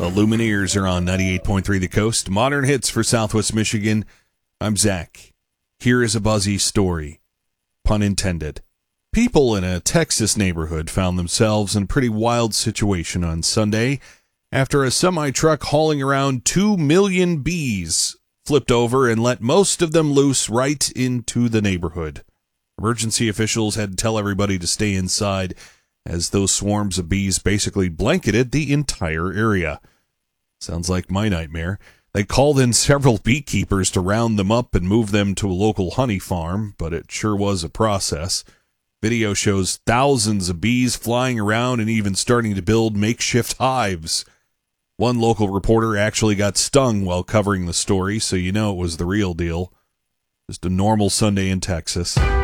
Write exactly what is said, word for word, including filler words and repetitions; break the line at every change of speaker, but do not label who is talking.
The Lumineers are on ninety-eight point three The Coast. Modern hits for Southwest Michigan. I'm Zach. Here is a buzzy story. Pun intended. People in a Texas neighborhood found themselves in a pretty wild situation on Sunday after a semi-truck hauling around two million bees flipped over and let most of them loose right into the neighborhood. Emergency officials had to tell everybody to stay inside as those swarms of bees basically blanketed the entire area. Sounds like my nightmare. They called in several beekeepers to round them up and move them to a local honey farm, but it sure was a process. Video shows thousands of bees flying around and even starting to build makeshift hives. One local reporter actually got stung while covering the story, so you know it was the real deal. Just a normal Sunday in Texas.